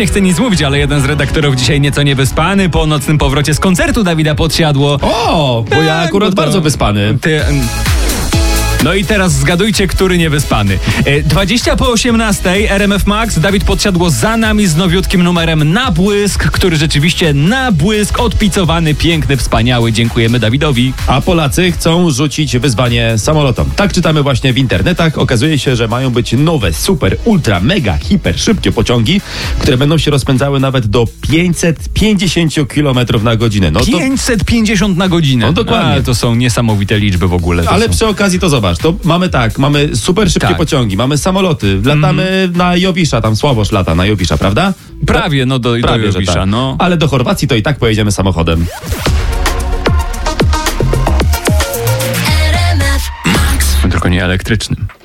nie chcę nic mówić, ale jeden z redaktorów dzisiaj nieco niewyspany po nocnym powrocie z koncertu Dawida Podsiadło. O, bo ja akurat bardzo wyspany. No i teraz zgadujcie, który niewyspany. 20 po 18, RMF Max, Dawid Podsiadło za nami z nowiutkim numerem Na Błysk, który rzeczywiście na błysk, odpicowany, piękny, wspaniały. Dziękujemy Dawidowi. A Polacy chcą rzucić wyzwanie samolotom. Tak czytamy właśnie w internetach. Okazuje się, że mają być nowe, super, ultra, mega, hiper, szybkie pociągi, które będą się rozpędzały nawet do 550 km na godzinę. No to 550 na godzinę. No dokładnie. To są niesamowite liczby w ogóle. Ale przy okazji to zobacz, to mamy super szybkie pociągi, mamy samoloty, latamy na Jowisza, tam Sławosz lata na Jowisza, prawda? Prawie, no do Jowisza, tak. no. Ale do Chorwacji to i tak pojedziemy samochodem. Tylko nie elektrycznym.